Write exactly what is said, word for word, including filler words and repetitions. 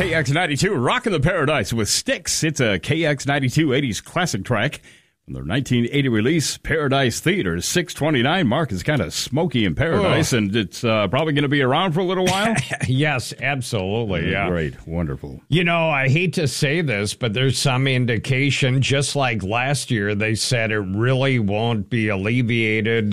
K X ninety-two, Rockin' the Paradise with Styx. It's a K X ninety-two eighties classic track from their nineteen eighty release, Paradise Theater. six twenty-nine, Mark, is kind of smoky in Paradise, oh. and it's uh, probably going to be around for a little while? Yes, absolutely, yeah. Great, wonderful. You know, I hate to say this, but there's some indication, just like last year, they said it really won't be alleviated